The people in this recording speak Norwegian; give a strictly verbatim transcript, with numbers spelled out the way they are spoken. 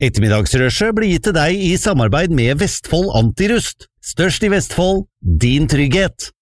Ettermiddagsrushet blir gitt til deg i samarbeid med Vestfold Antirust. Størst i Vestfold, din trygghet.